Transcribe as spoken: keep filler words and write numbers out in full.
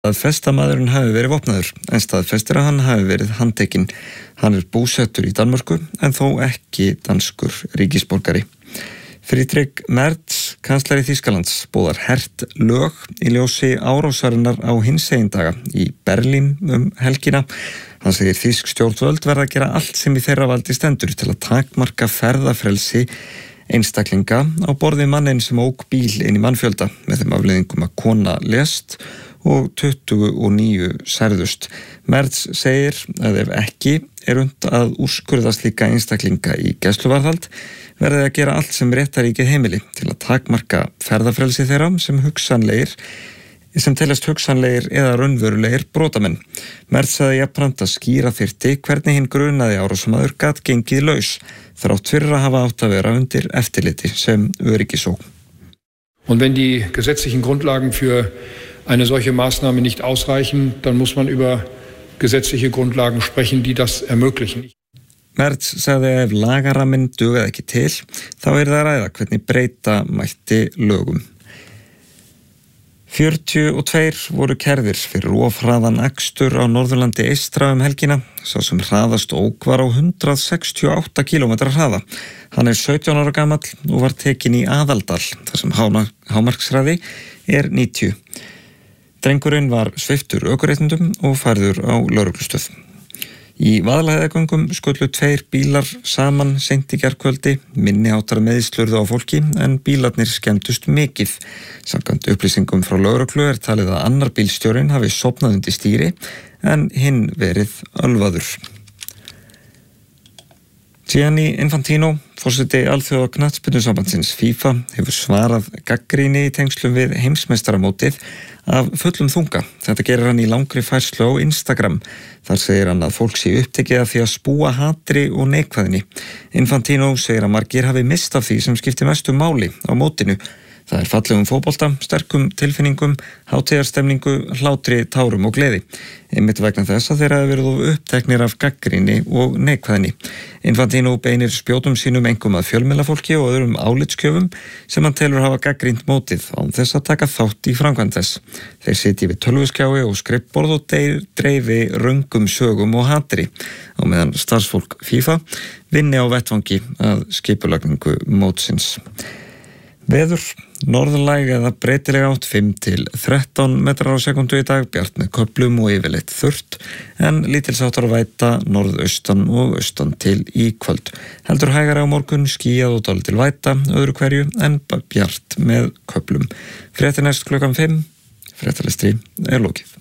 Staðfestamaðurinn hafi verið vopnaður, en staðfestir að hann hafi verið handtekinn. Hann er búsettur í Danmörku, en þó ekki danskur ríkisborgari. Friedrich Merz, kanslari Þýskalands, boðar hert lög í ljósi árásarinnar á hinsegin daga í Berlín um helgina. Hann segir þýsk stjórnvöld verða að gera allt sem í þeirra valdi stendur til að takmarka ferðafrelsi einstaklinga á borði manninn sem ók bíl inn í mannfjölda með þeim afleiðingum að kona lést og tuttugu og níu særðust. Merz segir að ef ekki er unnt að úrskurða slíka einstaklinga í gæsluvarðhald verði að gera allt sem réttaríkið heimili til að takmarka ferðafrelsi þeirra sem hugsanlegir sem teljast hugsanlegir eða raunverulegir brotamenn. Merz sagði jafnframt að skýra þyrfti hvernig hinn grunaði árásarmaður gat gengið laus, þrátt fyrir að hafa átt að vera undir eftirliti sem öryggisógn. Und wenn die gesetzlichen Grundlagen für eine solche Maßnahme nicht ausreichen, dann muss man über gesetzliche Grundlagen sprechen, die das ermöglichen. Merz sagði að ef lagaramminn dugaði ekki til, þá er það að ræða hvernig breyta mætti lögum. fjörutíu og tveir voru kærðir fyrir of hraðan akstur á Norðurlandi eystra um helgina. Sá sem hraðast ók var á hundrað sextíu og átta kílómetra hraða. Hann er sautján ára gamall og var tekinn í Aðaldal, þar sem hámarkshraði er níutíu. Drengurinn var sviptur ökuréttindum og færður á lögreglustöð. Í Vaðlaheiðargöngum skullu tveir bílar saman seint í gærkvöldi, minni háttar meiðslurðu á fólki en bílarnir skemmdust mikið. Samkvæmt upplýsingum frá lögreglu er talið að annar bílstjórinn hafi sofnað undir stýri en hinn verið ölvaður. Gianni Infantino, forseti alþjóða knattspyrnusambandsins FIFA, hefur svarað gagnrýni í tengslum við heimsmeistaramótið af fullum þunga. Þetta gerir hann í langri færslu á Instagram. Þar segir hann að fólk sé upptekið af því að spúa hatri og neikvæðni. Infantino segir að margir hafi mist af því sem skipti mestu máli á mótinu. Það er fallegum fótbolta, sterkum tilfinningum, hátíðarstemningu, hlátri, tárum og gleði. Einmitt vegna þess að þeir hafi verið of uppteknir af gagnrýni og neikvæðni. Infantino beinir spjótum sínum einkum að fjölmiðlafólki og öðrum álitskjöfum sem hann telur hafa gagnrýnt mótið án þess að taka þátt í framkvæmd þess. Þeir sitji við tölvuskjái og skrifborð og dreifi röngum sögum og hatri, á meðan starfsfólk FIFA vinni á vettvangi að skipulagningu mótsins. Veður, norðlæg eða breytileg átt fimm til þrettán metrar á sekundu í dag, bjart með köflum og yfirleitt þurrt, en lítilsháttar væta norðaustan og austan til í kvöld. Heldur hægari á morgun, skýjað og dálítil væta, öðru hverju, en bjart með köflum. Fréttir næst klukkan fimm, fréttalestri er lokið.